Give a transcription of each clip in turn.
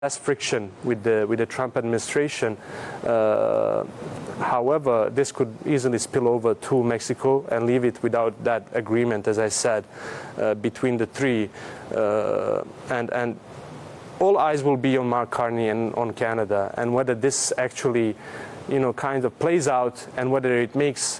less friction with the Trump administration. However, this could easily spill over to Mexico and leave it without that agreement, as I said, between the three. And all eyes will be on Mark Carney and on Canada, and whether this actually, kind of plays out, and whether it makes,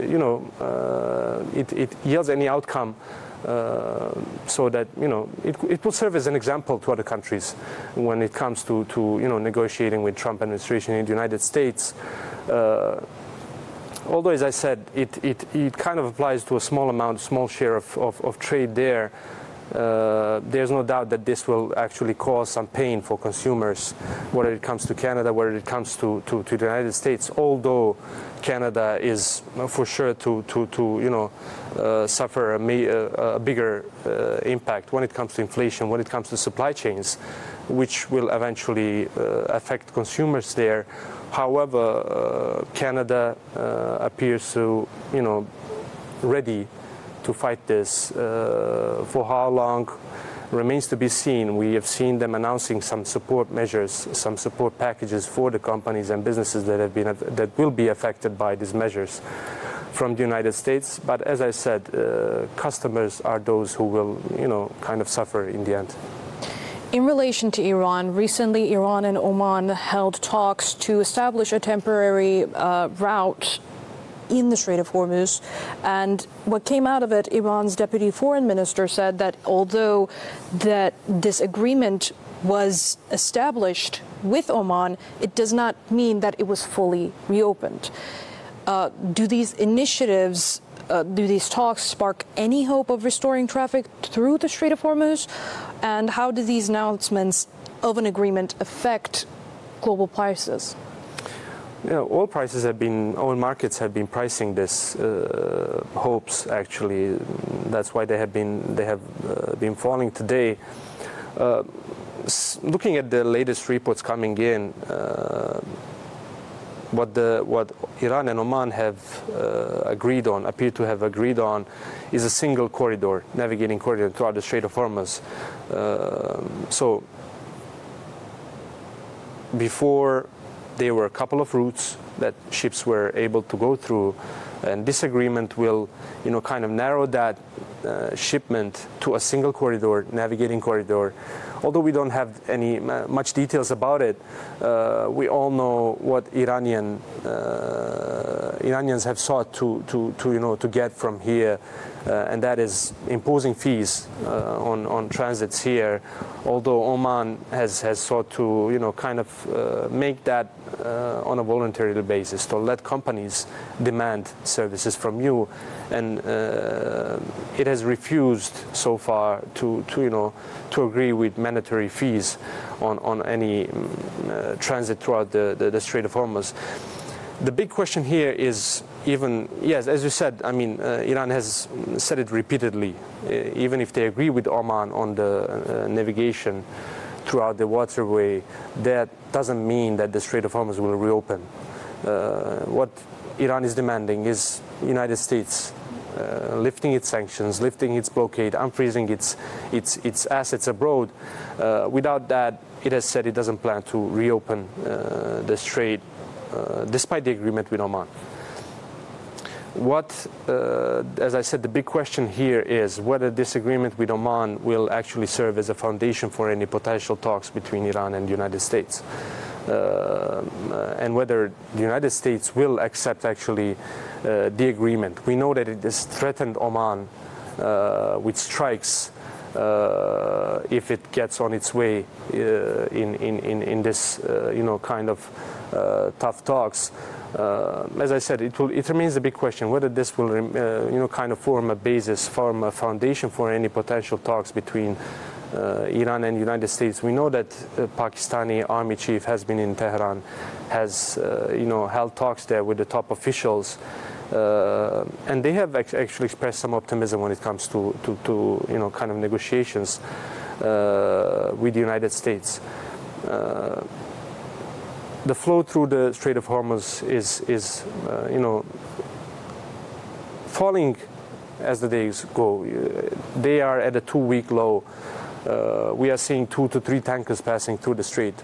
it yields any outcome. So that it will serve as an example to other countries when it comes to negotiating with Trump administration in the United States. Although, as I said, it kind of applies to a small share of trade there. There's no doubt that this will actually cause some pain for consumers, whether it comes to Canada, whether it comes to the United States. Although Canada is for sure to suffer a bigger impact when it comes to inflation, when it comes to supply chains, which will eventually affect consumers there. However, Canada appears to ready to fight this. For how long remains to be seen. We have seen them announcing some support measures, some support packages for the companies and businesses that will be affected by these measures from the United States. But as I said, customers are those who will, kind of suffer in the end. In relation to Iran, recently Iran and Oman held talks to establish a temporary route in the Strait of Hormuz, and what came out of it, Iran's deputy foreign minister said that although this agreement was established with Oman, it does not mean that it was fully reopened. Do these initiatives, do these talks spark any hope of restoring traffic through the Strait of Hormuz? And how do these announcements of an agreement affect global prices? Oil markets have been pricing this hopes. Actually, that's why they have been falling today. Looking at the latest reports coming in, what Iran and Oman have appear to have agreed on, is a single corridor, navigating corridor throughout the Strait of Hormuz. So before, there were a couple of routes that ships were able to go through, and this agreement will, kind of narrow that shipment to a single corridor, navigating corridor. Although we don't have any much details about it, we all know what Iranians have sought to get from here, and that is imposing fees on transits here. Although Oman has sought to kind of make that on a voluntary basis, to let companies demand services from you, and it has refused so far to agree with mandatory fees on any transit throughout the Strait of Hormuz. The big question here is, yes, as you said, Iran has said it repeatedly, even if they agree with Oman on the navigation throughout the waterway, that doesn't mean that the Strait of Hormuz will reopen. What Iran is demanding is United States lifting its sanctions, lifting its blockade, unfreezing its assets abroad. Without that, it has said it doesn't plan to reopen the strait, despite the agreement with Oman. As I said, the big question here is whether this agreement with Oman will actually serve as a foundation for any potential talks between Iran and the United States. And whether the United States will accept actually the agreement. We know that it has threatened Oman with strikes if it gets on its way in this kind of tough talks. As I said, it remains a big question whether this will kind of form a foundation for any potential talks between Iran and the United States. We know that Pakistani army chief has been in Tehran, has held talks there with the top officials, and they have actually expressed some optimism when it comes to kind of negotiations with the United States. The flow through the Strait of Hormuz is falling as the days go. They are at a 2-week low. we are seeing 2 to 3 tankers passing through the strait.